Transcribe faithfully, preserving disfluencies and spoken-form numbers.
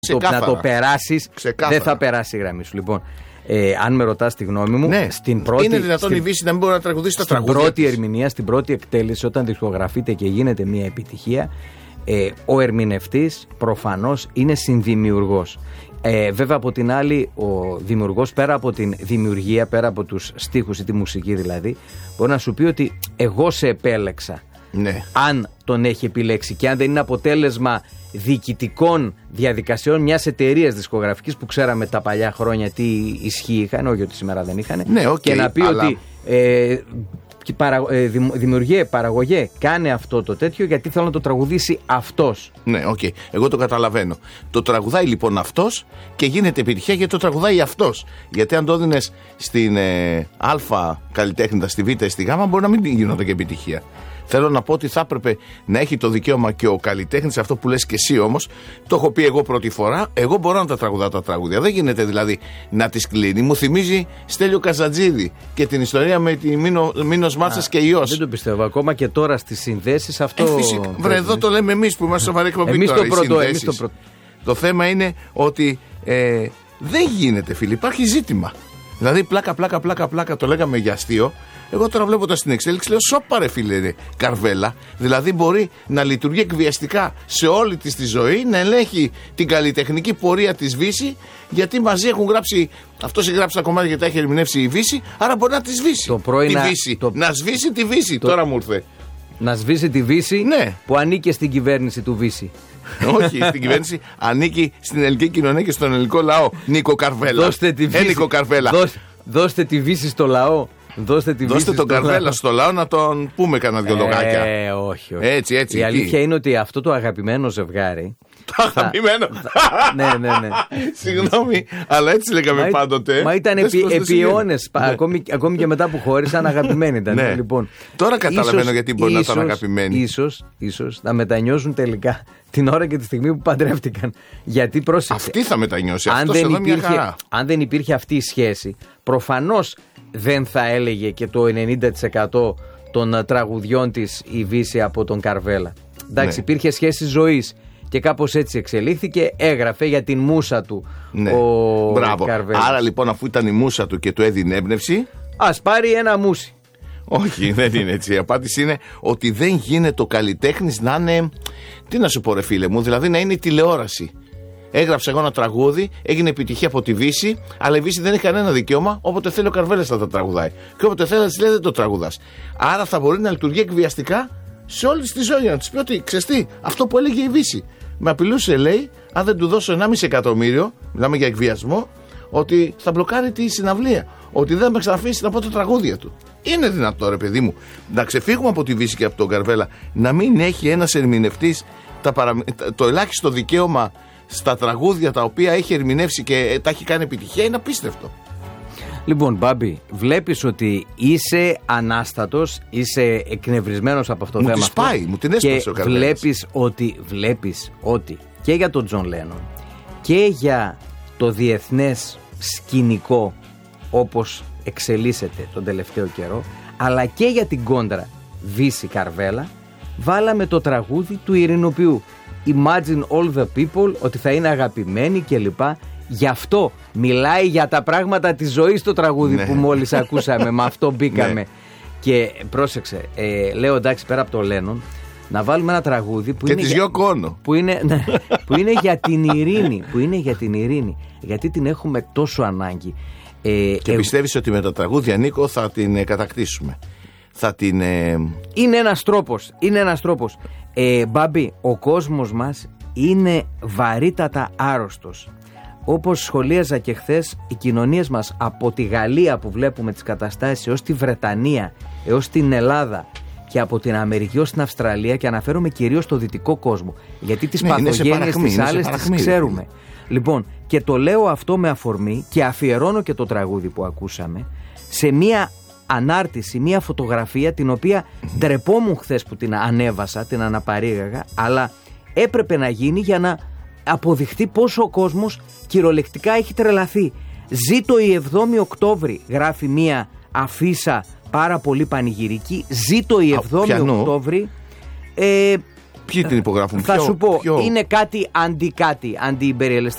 το, να το περάσεις, δεν θα περάσει η γραμμή σου. Λοιπόν, ε, αν με ρωτάς τη γνώμη μου, ναι. στην πρώτη, είναι δυνατόν στην, η Βύση να μην μπορεί να τραγουδήσει τα τραγούδια. Στην πρώτη της. ερμηνεία, στην πρώτη εκτέλεση, όταν δισκογραφείται και γίνεται μια επιτυχία, ε, ο ερμηνευτής προφανώς είναι συνδημιουργός. Ε, βέβαια από την άλλη ο δημιουργός, πέρα από την δημιουργία, πέρα από τους στίχους ή τη μουσική δηλαδή, μπορεί να σου πει ότι εγώ σε επέλεξα. Ναι. Αν τον έχει επιλέξει και αν δεν είναι αποτέλεσμα διοικητικών διαδικασιών μιας εταιρείας δισκογραφικής που ξέραμε τα παλιά χρόνια τι ισχύ είχαν, όχι ότι σήμερα δεν είχαν, ναι, okay, και να πει αλλά... ότι ε, παρα, ε, δημιουργέ, παραγωγέ, κάνε αυτό το τέτοιο γιατί θέλω να το τραγουδήσει αυτός. Ναι, οκ. Okay. Εγώ το καταλαβαίνω. Το τραγουδάει λοιπόν αυτός και γίνεται επιτυχία γιατί το τραγουδάει αυτός. Γιατί αν το έδινες στην ε, Α καλλιτέχνητα, στη Β ή στη Γ, μπορεί να μην γινόταν και επιτυχία. Θέλω να πω ότι θα έπρεπε να έχει το δικαίωμα και ο καλλιτέχνης, αυτό που λες και εσύ όμως, το έχω πει εγώ πρώτη φορά, εγώ μπορώ να τα τραγουδάω τα τραγούδια. Δεν γίνεται δηλαδή να τις κλείνει. Μου θυμίζει Στέλιο Καζατζίδη και την ιστορία με τη Μίνο, Μίνος Μάρτσας και Υιός. Δεν το πιστεύω. Ακόμα και τώρα στις συνδέσεις αυτό. Ε, φυσικά, βρε, εδώ το λέμε εμείς που είμαστε σοβαρή εκπομπή. Εμείς τώρα, το πρώτο, εμείς το πρώτο. Το θέμα είναι ότι ε, δεν γίνεται, φίλοι. Υπάρχει ζήτημα. Δηλαδή πλάκα, πλάκα, πλάκα, πλάκα, το λέγαμε για αστείο. Εγώ τώρα βλέποντας την εξέλιξη λέω σώπα ρε φίλε Καρβέλα. Δηλαδή μπορεί να λειτουργεί εκβιαστικά σε όλη της τη ζωή, να ελέγχει την καλλιτεχνική πορεία της Βύση, γιατί μαζί έχουν γράψει, αυτός έχει γράψει τα κομμάτια γιατί τα έχει ερμηνεύσει η Βύση, άρα μπορεί να τη σβήσει το πρώην, τη Βύση. Το... Να σβήσει τη Βύση, το... τώρα μου ήρθε. Να σβήσει τη Βύση, ναι, που ανήκει στην κυβέρνηση του Βύση. Όχι, στην κυβέρνηση ανήκει στην ελληνική κοινωνία και στον ελληνικό λαό. Νίκο Καρβέλα. Δώστε τη Βύση, ε, Νίκο Καρβέλα. Δώσ, δώστε τη Βύση στο λαό. Δώστε, τη Δώστε τον Καρβέλα λαό. στο λαό να τον πούμε κανένα δυο λογάκια. Ε, όχι, όχι. Έτσι, έτσι. Η αλήθεια είναι ότι αυτό το αγαπημένο ζευγάρι. Το αγαπημένο. Ναι, ναι, ναι. Συγγνώμη, αλλά έτσι λέγαμε μα, πάντοτε. Μα ήταν επί, επί αιώνες. Ναι. Ακόμη, ακόμη και μετά που χώρισαν, αγαπημένοι ήταν. Ναι. Λοιπόν, τώρα καταλαβαίνω ίσως, γιατί μπορεί ίσως, να ήταν αγαπημένοι. Ίσως, ίσως να μετανιώσουν τελικά την ώρα και τη στιγμή που παντρεύτηκαν. Γιατί πρόσεξε. Αυτή θα μετανιώσει. Αν Αυτός δεν, εδώ υπήρχε, μια χαρά. αν δεν υπήρχε αυτή η σχέση, προφανώς δεν θα έλεγε και το ενενήντα τοις εκατό των τραγουδιών της η Βύση από τον Καρβέλα. Εντάξει, ναι. Υπήρχε σχέση ζωής και κάπως έτσι εξελίχθηκε, έγραφε για την μούσα του, ναι. ο Μπράβο. Καρβέλας. Άρα λοιπόν, αφού ήταν η μούσα του και του έδινε έμπνευση, ας πάρει ένα μουσι. Όχι, δεν είναι έτσι. Η απάντηση είναι ότι δεν γίνεται ο καλλιτέχνης να είναι, τι να σου πω ρε φίλε μου, δηλαδή να είναι η τηλεόραση. Έγραψα εγώ ένα τραγούδι, έγινε επιτυχία από τη Βύση, αλλά η Βύση δεν έχει κανένα δικαίωμα. Όποτε θέλει ο Καρβέλας θα τα τραγουδάει. Και όποτε θέλει να τη λέει δεν το τραγουδάς. Άρα θα μπορεί να λειτουργεί εκβιαστικά σε όλη τη ζωή. Να τη πει ότι ξέρεις τι, αυτό που έλεγε η Βύση. Με απειλούσε, λέει, αν δεν του δώσω ενάμιση εκατομμύριο, μιλάμε για εκβιασμό, ότι θα μπλοκάρει τη συναυλία. Ότι δεν θα με ξαναφήσει να πω τα τραγούδια του. Είναι δυνατό, ρε παιδί μου, να ξεφύγουμε από τη Βύση και από τον Καρβέλα, να μην έχει ένας ερμηνευτής παρα... το ελάχιστο δικαίωμα στα τραγούδια τα οποία έχει ερμηνεύσει και τα έχει κάνει επιτυχία, είναι απίστευτο. Λοιπόν, Μπάμπη, βλέπεις ότι είσαι ανάστατος, είσαι εκνευρισμένος από αυτό το θέμα. Μου τη πάει, μου την έσπασε ο Καρβέλας. Βλέπεις ότι, βλέπεις ότι και για τον Τζον Λένον και για το διεθνές σκηνικό όπως εξελίσσεται τον τελευταίο καιρό, αλλά και για την κόντρα Βύση Καρβέλα, βάλαμε το τραγούδι του Ειρηνοποιού. Imagine all the people, ότι θα είναι αγαπημένοι κλπ. Γι' αυτό μιλάει για τα πράγματα της ζωής το τραγούδι, ναι, που μόλις ακούσαμε, με αυτό μπήκαμε. Ναι. Και πρόσεξε, ε, λέω εντάξει, πέρα από το Λένον, να βάλουμε ένα τραγούδι που, και είναι, της για, που, είναι, ναι, που είναι για την ειρήνη, που είναι για την ειρήνη, γιατί την έχουμε τόσο ανάγκη. Ε, και ε, πιστεύεις ότι με τα τραγούδια, Νίκο, θα την ε, κατακτήσουμε? Θα την... Ε... Είναι ένας τρόπος, είναι ένας τρόπος. Ε, Μπάμπη, ο κόσμος μας είναι βαρύτατα άρρωστος. Όπως σχολίαζα και χθες, οι κοινωνίες μας από τη Γαλλία που βλέπουμε τις καταστάσεις έως τη Βρετανία, έως την Ελλάδα και από την Αμερική ως την Αυστραλία, και αναφέρομαι κυρίως στο δυτικό κόσμο, γιατί τις ναι, παθογένειες τις άλλες τις ξέρουμε. Λοιπόν, και το λέω αυτό με αφορμή και αφιερώνω και το τραγούδι που ακούσαμε σε μία ανάρτηση, μία φωτογραφία την οποία ντρεπόμουν χθες που την ανέβασα, την αναπαρήγαγα, αλλά έπρεπε να γίνει για να αποδειχτεί πόσο ο κόσμος κυριολεκτικά έχει τρελαθεί. Ζήτω η εβδόμη Οκτώβρη, γράφει μία αφίσα πάρα πολύ πανηγυρική. Ζήτω η εβδόμη Οκτώβρη. Ε, Ποιοι την υπογράφουν? Θα ποιο, σου πω, ποιο? είναι κάτι αντί κάτι, αντιυμπεριαλιστικά.